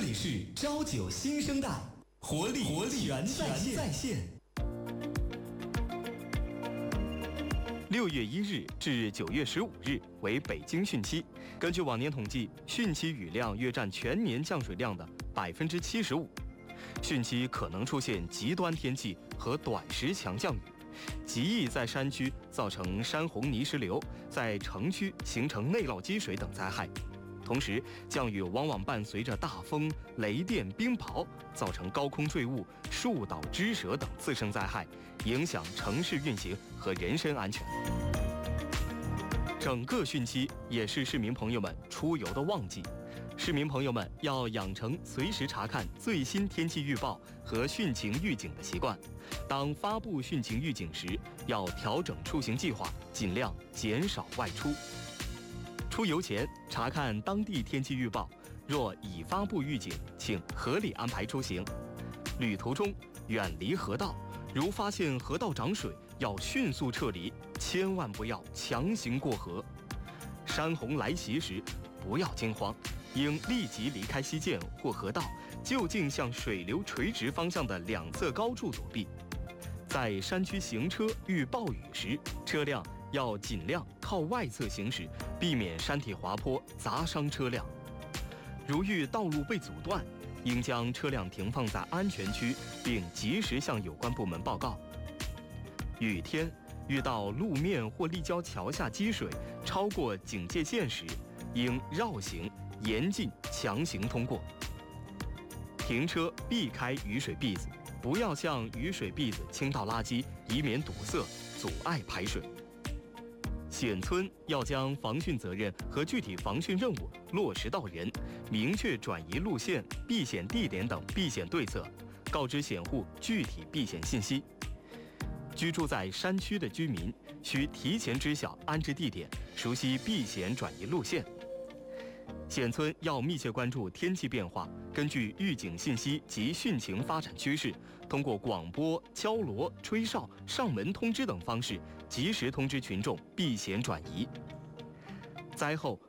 里是朝九新生代，活力全在线。6月1日至9月15日为北京汛期。根据往年统计，汛期雨量约占全年降水量的75%。汛期可能出现极端天气和短时强降雨，极易在山区造成山洪泥石流，在城区形成内涝积水等灾害。同时，降雨往往伴随着大风、雷电、冰雹，造成高空坠物、树倒枝折等次生灾害，影响城市运行和人身安全。整个汛期也是市民朋友们出游的旺季，市民朋友们要养成随时查看最新天气预报和汛情预警的习惯。当发布汛情预警时，要调整出行计划，尽量减少外出。出游前查看当地天气预报，若已发布预警，请合理安排出行。旅途中远离河道，如发现河道涨水，要迅速撤离，千万不要强行过河。山洪来袭时，不要惊慌，应立即离开溪涧或河道，就近向水流垂直方向的两侧高处躲避。在山区行车遇暴雨时，车辆要尽量靠外侧行驶，避免山体滑坡砸伤车辆。如遇道路被阻断，应将车辆停放在安全区，并及时向有关部门报告。雨天遇到路面或立交桥下积水超过警戒线时，应绕行、严禁强行通过。停车避开雨水篦子，不要向雨水篦子倾倒垃圾，以免堵塞阻碍排水。险村要将防汛责任和具体防汛任务落实到人，明确转移路线、避险地点等避险对策，告知险户具体避险信息。居住在山区的居民需提前知晓安置地点，熟悉避险转移路线。险村要密切关注天气变化，根据预警信息及汛情发展趋势，通过广播、敲锣、吹哨、上门通知等方式，及时通知群众避险转移。灾后